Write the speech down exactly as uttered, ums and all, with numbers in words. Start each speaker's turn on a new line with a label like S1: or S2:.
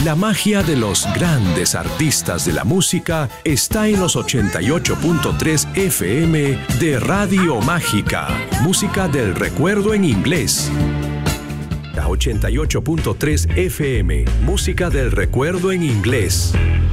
S1: La magia de los grandes artistas de la música está en los ochenta y ocho punto tres F M de Radio Mágica. Música del recuerdo en inglés. La ochenta y ocho punto tres F M. Música del recuerdo en inglés.